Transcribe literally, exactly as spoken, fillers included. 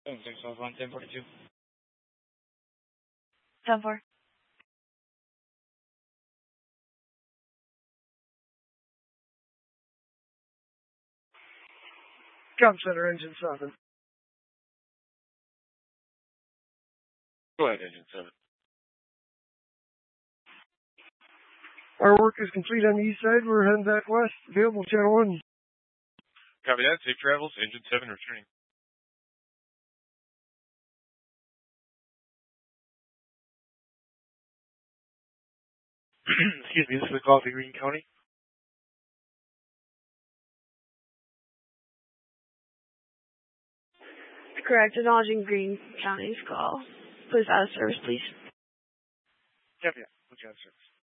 seven six five one, ten forty-two. ten four. Com Center, Engine seven. Go ahead, Engine seven. Our work is complete on the east side. We're heading back west. Available channel one. Copy that. Safe travels. Engine seven returning. Excuse me, this is the call for Greene County. Correct. Acknowledging Greene County's call. Please out of service, please. Copy that. Put you out of service.